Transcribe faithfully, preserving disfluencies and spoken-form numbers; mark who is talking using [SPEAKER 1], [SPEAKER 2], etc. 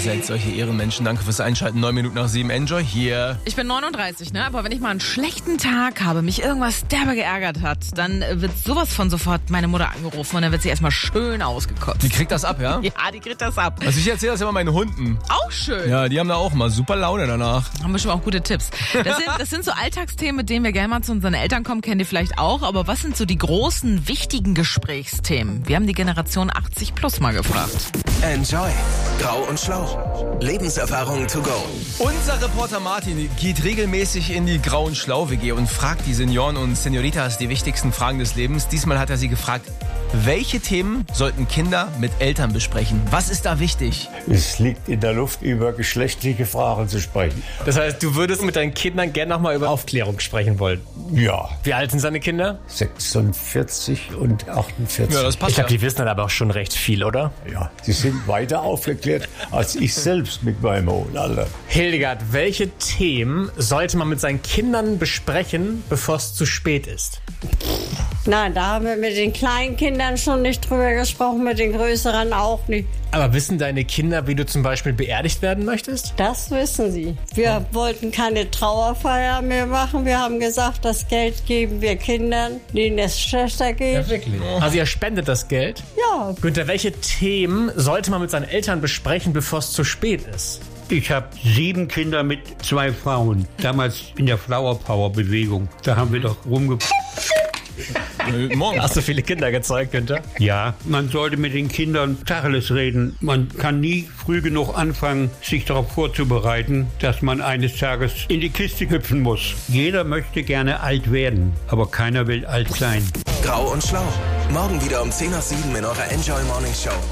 [SPEAKER 1] seid solche Ehrenmenschen. Danke fürs Einschalten. Neun Minuten nach sieben. Enjoy hier.
[SPEAKER 2] Ich bin neununddreißig, ne? Aber wenn ich mal einen schlechten Tag habe, mich irgendwas derbe geärgert hat, dann wird sowas von sofort meine Mutter angerufen und dann wird sie erstmal schön ausgekotzt.
[SPEAKER 1] Die kriegt das ab, ja?
[SPEAKER 2] Ja, die kriegt das ab.
[SPEAKER 1] Also ich erzähle das immer meinen Hunden.
[SPEAKER 2] Auch schön.
[SPEAKER 1] Ja, die haben da auch mal super Laune danach.
[SPEAKER 2] Haben wir schon auch gute Tipps. Das sind, das sind so Alltagsthemen, mit denen wir gerne mal zu unseren Eltern kommen, kennen die vielleicht auch. Aber was sind so die großen, wichtigen Gesprächsthemen? Wir haben die Generation achtzig plus mal gefragt.
[SPEAKER 3] Enjoy. Grau und Schlau. Lebenserfahrung to go.
[SPEAKER 1] Unser Reporter Martin geht regelmäßig in die Grau- und Schlau-W G und fragt die Senioren und Senioritas die wichtigsten Fragen des Lebens. Diesmal hat er sie gefragt, welche Themen sollten Kinder mit Eltern besprechen? Was ist da wichtig?
[SPEAKER 4] Es liegt in der Luft, über geschlechtliche Fragen zu sprechen.
[SPEAKER 5] Das heißt, du würdest mit deinen Kindern gerne nochmal über Aufklärung sprechen wollen?
[SPEAKER 4] Ja.
[SPEAKER 5] Wie alt sind seine Kinder?
[SPEAKER 4] sechsundvierzig und achtundvierzig.
[SPEAKER 1] Ja, das passt.
[SPEAKER 5] Ich glaube,
[SPEAKER 1] ja.
[SPEAKER 5] die wissen dann aber auch schon recht viel, oder?
[SPEAKER 4] Ja, sie sind weiter aufgeklärt als ich selbst mit meinem hohen Alter.
[SPEAKER 5] Hildegard, welche Themen sollte man mit seinen Kindern besprechen, bevor es zu spät ist?
[SPEAKER 6] Nein, da haben wir mit den kleinen Kindern schon nicht drüber gesprochen, mit den größeren auch nicht.
[SPEAKER 5] Aber wissen deine Kinder, wie du zum Beispiel beerdigt werden möchtest?
[SPEAKER 6] Das wissen sie. Wir wollten keine Trauerfeier mehr machen. Wir haben gesagt, das Geld geben wir Kindern, denen es schlechter geht.
[SPEAKER 5] wirklich. Also ihr spendet das Geld?
[SPEAKER 6] Ja,
[SPEAKER 5] Günther, welche Themen sollte man mit seinen Eltern besprechen, bevor es zu spät ist?
[SPEAKER 7] Ich habe sieben Kinder mit zwei Frauen. Damals in der Flower Power Bewegung. Da haben wir doch rumge...
[SPEAKER 1] Guten Morgen.
[SPEAKER 5] Hast du viele Kinder gezeugt, Günther?
[SPEAKER 7] Ja, man sollte mit den Kindern Tacheles reden. Man kann nie früh genug anfangen, sich darauf vorzubereiten, dass man eines Tages in die Kiste hüpfen muss. Jeder möchte gerne alt werden, aber keiner will alt sein.
[SPEAKER 3] Grau und Schlau. Morgen wieder um zehn nach sieben in eurer Enjoy Morning Show.